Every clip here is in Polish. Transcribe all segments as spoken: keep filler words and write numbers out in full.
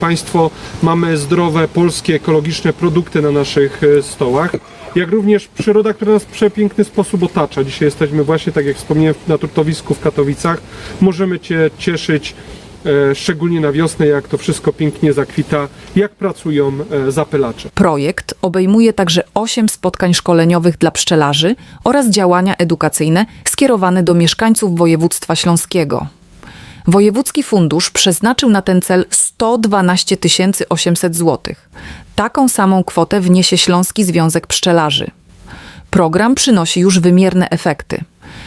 Państwo mamy zdrowe, polskie, ekologiczne produkty na naszych stołach, jak również przyroda, która nas w przepiękny sposób otacza. Dzisiaj jesteśmy właśnie, tak jak wspomniałem, na Turtowisku w Katowicach. Możemy Cię cieszyć, e, szczególnie na wiosnę, jak to wszystko pięknie zakwita, jak pracują e, zapylacze. Projekt obejmuje także osiem spotkań szkoleniowych dla pszczelarzy oraz działania edukacyjne skierowane do mieszkańców województwa śląskiego. Wojewódzki Fundusz przeznaczył na ten cel sto dwanaście tysięcy osiemset złotych. Taką samą kwotę wniesie Śląski Związek Pszczelarzy. Program przynosi już wymierne efekty.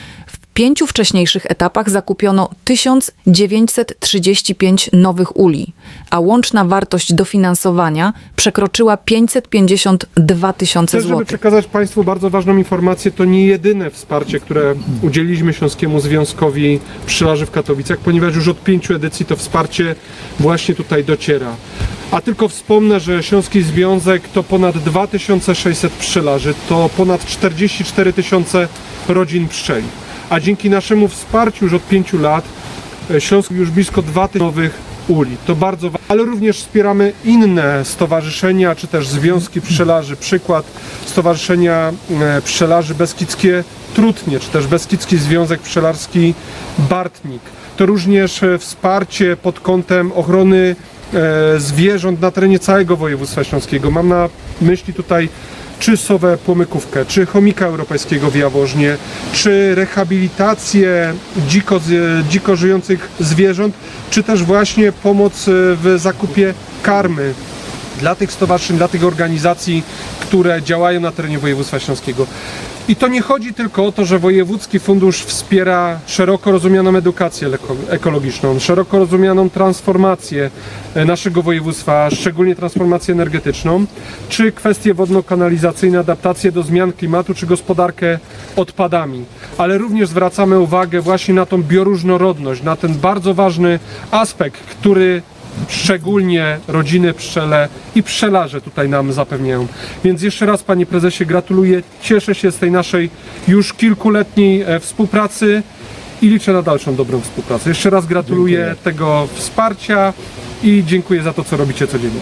W pięciu wcześniejszych etapach zakupiono tysiąc dziewięćset trzydzieści pięć nowych uli, a łączna wartość dofinansowania przekroczyła pięćset pięćdziesiąt dwa tysiące Żeby złotych. przekazać Państwu bardzo ważną informację, to nie jedyne wsparcie, które udzieliliśmy Śląskiemu Związkowi Pszczelarzy w Katowicach, ponieważ już od pięciu edycji to wsparcie właśnie tutaj dociera. A tylko wspomnę, że Śląski Związek to ponad dwa tysiące sześćset pszczelarzy, to ponad czterdzieści cztery tysiące rodzin pszczeli. A dzięki naszemu wsparciu już od pięciu lat Śląsk już blisko dwa tysiące nowych uli. To bardzo ważne, ale również wspieramy inne stowarzyszenia, czy też związki pszczelarzy. Przykład Stowarzyszenia Pszczelarzy Beskidzkie Trutnie, czy też Beskidzki Związek Pszczelarski Bartnik. To również wsparcie pod kątem ochrony zwierząt na terenie całego województwa śląskiego. Mam na myśli tutaj czy sowę płomykówkę, czy chomika europejskiego w Jaworznie, czy rehabilitację dziko, dziko żyjących zwierząt, czy też właśnie pomoc w zakupie karmy dla tych stowarzyszeń, dla tych organizacji, które działają na terenie województwa śląskiego. I to nie chodzi tylko o to, że Wojewódzki Fundusz wspiera szeroko rozumianą edukację ekologiczną, szeroko rozumianą transformację naszego województwa, szczególnie transformację energetyczną, czy kwestie wodno-kanalizacyjne, adaptację do zmian klimatu, czy gospodarkę odpadami. Ale również zwracamy uwagę właśnie na tą bioróżnorodność, na ten bardzo ważny aspekt, który szczególnie rodziny pszczele i pszczelarze tutaj nam zapewniają. Więc jeszcze raz, Panie Prezesie, gratuluję, cieszę się z tej naszej już kilkuletniej współpracy i liczę na dalszą dobrą współpracę. Jeszcze raz gratuluję dziękuję. Tego wsparcia i dziękuję za to, co robicie codziennie.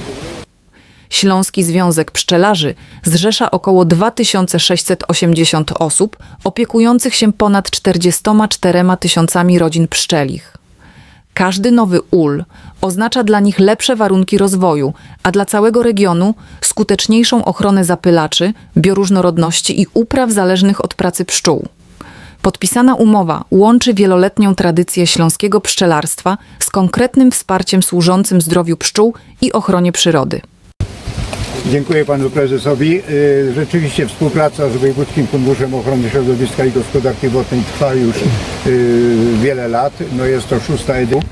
Śląski Związek Pszczelarzy zrzesza około dwa tysiące sześćset osiemdziesiąt osób opiekujących się ponad czterdziestoma czterema tysiącami rodzin pszczelich. Każdy nowy ul oznacza dla nich lepsze warunki rozwoju, a dla całego regionu skuteczniejszą ochronę zapylaczy, bioróżnorodności i upraw zależnych od pracy pszczół. Podpisana umowa łączy wieloletnią tradycję śląskiego pszczelarstwa z konkretnym wsparciem służącym zdrowiu pszczół i ochronie przyrody. Dziękuję Panu Prezesowi. Rzeczywiście współpraca z Wojewódzkim Funduszem Ochrony Środowiska i Gospodarki Wodnej trwa już wiele lat. No jest to szósta edycja.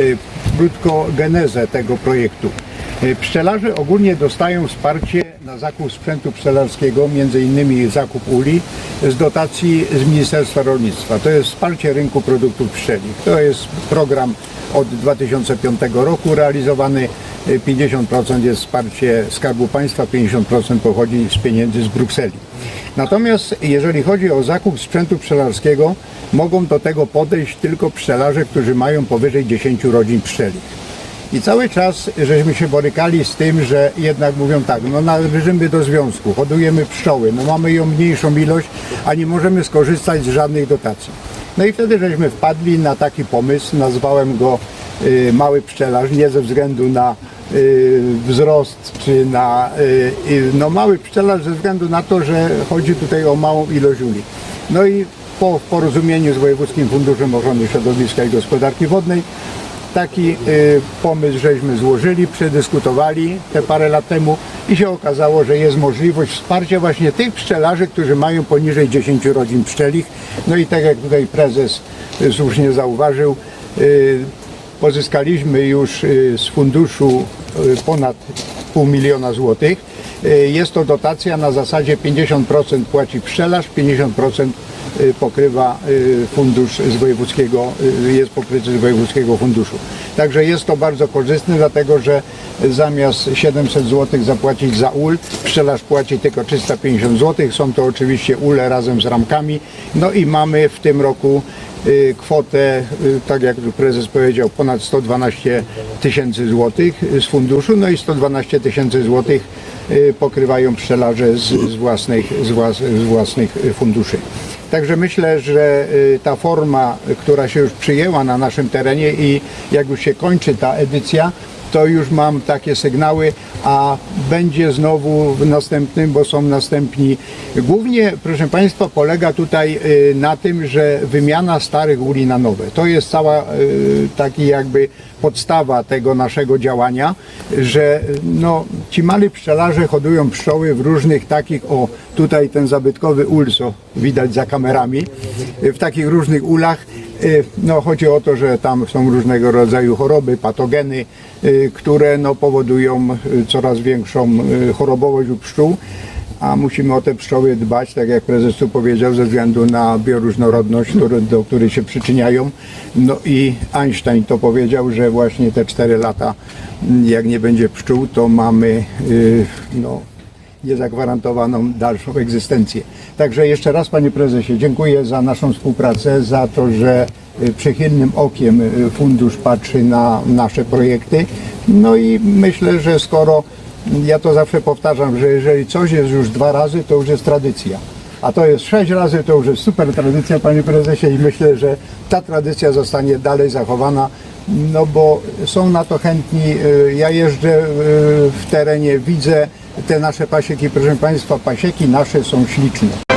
Krótko genezę tego projektu. Pszczelarze ogólnie dostają wsparcie na zakup sprzętu pszczelarskiego, między innymi zakup uli, z dotacji z Ministerstwa Rolnictwa. To jest wsparcie rynku produktów pszczelich. To jest program od dwa tysiące piątego roku realizowany. pięćdziesiąt procent jest wsparcie Skarbu Państwa, pięćdziesiąt procent pochodzi z pieniędzy z Brukseli. Natomiast jeżeli chodzi o zakup sprzętu pszczelarskiego, mogą do tego podejść tylko pszczelarze, którzy mają powyżej dziesięciu rodzin pszczelich. I cały czas żeśmy się borykali z tym, że jednak mówią tak, no należymy do związku, hodujemy pszczoły, no mamy ją mniejszą ilość, a nie możemy skorzystać z żadnych dotacji. No i wtedy żeśmy wpadli na taki pomysł, nazwałem go y, mały pszczelarz, nie ze względu na y, wzrost, czy na y, no mały pszczelarz ze względu na to, że chodzi tutaj o małą ilość uli. No i po porozumieniu z Wojewódzkim Funduszem Ochrony Środowiska i Gospodarki Wodnej taki y, pomysł żeśmy złożyli, przedyskutowali te parę lat temu i się okazało, że jest możliwość wsparcia właśnie tych pszczelarzy, którzy mają poniżej dziesięciu rodzin pszczelich. No i tak jak tutaj prezes y, słusznie zauważył, y, pozyskaliśmy już y, z funduszu y, ponad pół miliona złotych. Y, jest to dotacja na zasadzie pięćdziesiąt procent płaci pszczelarz, pięćdziesiąt procent pokrywa fundusz z wojewódzkiego, jest pokryty z wojewódzkiego funduszu. Także jest to bardzo korzystne, dlatego że zamiast siedemset złotych zapłacić za ul, pszczelarz płaci tylko trzysta pięćdziesiąt złotych. Są to oczywiście ule razem z ramkami. No i mamy w tym roku y, kwotę, y, tak jak tu prezes powiedział, ponad sto dwanaście tysięcy złotych z funduszu, no i sto dwanaście tysięcy złotych y, pokrywają pszczelarze z, z, własnych, z, włas, z własnych funduszy. Także myślę, że y, ta forma, która się już przyjęła na naszym terenie i jak już się kończy ta edycja, to już mam takie sygnały, a będzie znowu w następnym, bo są następni. Głównie, proszę Państwa, polega tutaj y, na tym, że wymiana starych uli na nowe. To jest cała y, taki jakby podstawa tego naszego działania, że no, ci mali pszczelarze hodują pszczoły w różnych takich, o tutaj ten zabytkowy ul, co widać za kamerami, y, w takich różnych ulach. No, chodzi o to, że tam są różnego rodzaju choroby, patogeny, które no, powodują coraz większą chorobowość u pszczół, a musimy o te pszczoły dbać, tak jak prezes tu powiedział, ze względu na bioróżnorodność, który, do której się przyczyniają. No i Einstein to powiedział, że właśnie te cztery lata, jak nie będzie pszczół, to mamy no, niezagwarantowaną dalszą egzystencję. Także jeszcze raz, panie prezesie, dziękuję za naszą współpracę, za to, że przychylnym okiem fundusz patrzy na nasze projekty. No i myślę, że skoro, ja to zawsze powtarzam, że jeżeli coś jest już dwa razy, to już jest tradycja. A to jest sześć razy, to już jest super tradycja, panie prezesie, i myślę, że ta tradycja zostanie dalej zachowana, no bo są na to chętni. Ja jeżdżę w terenie, widzę te nasze pasieki, proszę państwa, pasieki nasze są śliczne.